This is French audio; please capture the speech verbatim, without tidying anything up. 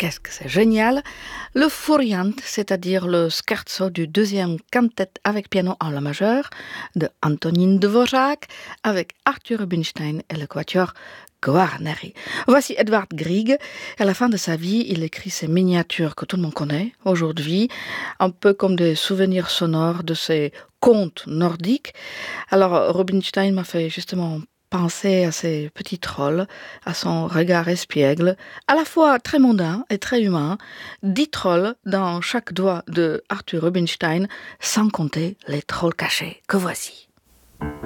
qu'est-ce que c'est génial. Le Furiant, c'est-à-dire le scherzo du deuxième quintet avec piano en la majeur de Antonín Dvořák avec Arthur Rubinstein et le quatuor Guarneri. Voici Edvard Grieg. À la fin de sa vie, il écrit ces miniatures que tout le monde connaît aujourd'hui, un peu comme des souvenirs sonores de ces contes nordiques. Alors, Rubinstein m'a fait justement penser à ces petits trolls, à son regard espiègle, à la fois très mondain et très humain. Dix trolls dans chaque doigt de Arthur Rubinstein, sans compter les trolls cachés que voici.